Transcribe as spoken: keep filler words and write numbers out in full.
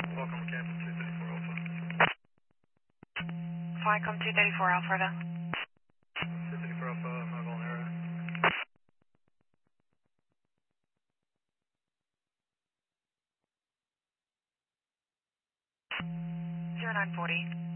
Welcome to Campus two thirty-four Alpha. Flycom two thirty-four Alpharetta. two thirty-four Alpha, Marvel Era. zero nine forty.